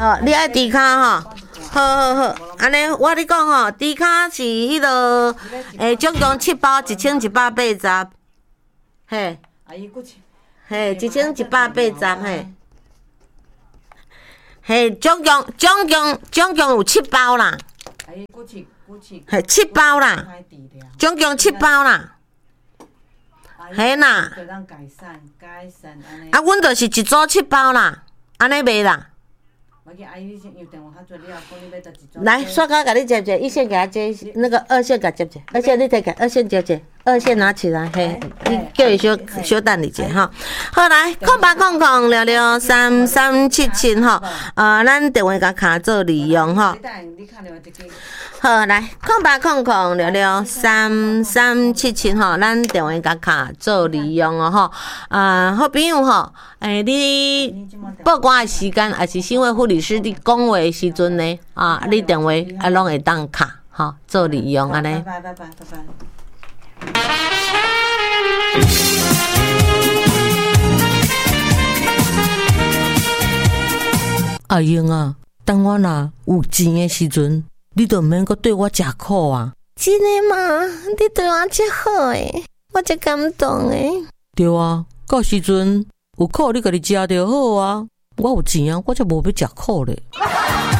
你爱猪脚吼？好，安尼我你讲吼，猪脚是迄落，总共7包，1180，嘿，嘿，1180嘿，总共有7包啦，嘿，7包啦，总共7包啦，嘿啦，啊，阮就是一组7包啦，安尼卖啦。来，刷卡给你接一线给他接，那个2线给他接，二线你摕起，2线接，二线拿起来，嘿，你叫伊小等你一下哈。好来，0800663377吼，咱电话甲卡做利用吼。好来，0800663377吼，咱电话甲卡做利用哦吼。好朋友吼，你报关的时间，还是新卫护理师你讲话的时阵呢？你电话拢会当卡，吼，做利用安尼。拜拜。阿英啊，当我若有钱的时阵，你就免阁对我食苦啊！真的吗？你对我这好诶，我这感动诶。对啊，到时阵有苦你家己食就好啊。我有钱啊，我才无要食苦咧。